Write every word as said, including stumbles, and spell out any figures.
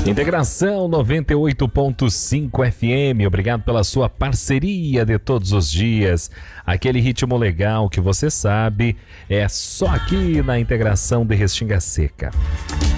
Integração noventa e oito ponto cinco F M, obrigado pela sua parceria de todos os dias. Aquele ritmo legal que você sabe é só aqui na Integração de Restinga Seca.